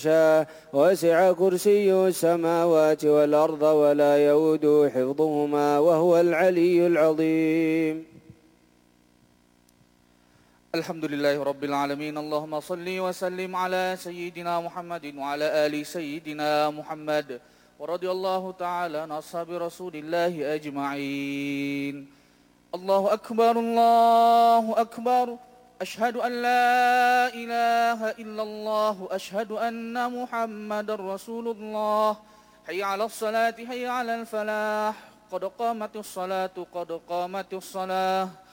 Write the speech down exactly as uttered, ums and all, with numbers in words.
شاء وسع كرسيه السماوات والأرض ولا يؤوده حفظهما وهو العلي العظيم. الحمد لله رب العالمين. اللهم صل وسلم على سيدنا محمد وعلى آل سيدنا محمد، ورضي الله تعالى عن أصحاب رسول الله أجمعين. الله أكبر الله أكبر، أشهد أن لا إله إلا الله، أشهد أن محمد رسول الله. حي على الصلاة حي على الفلاح، قد قامت الصلاة قد قامت الصلاة.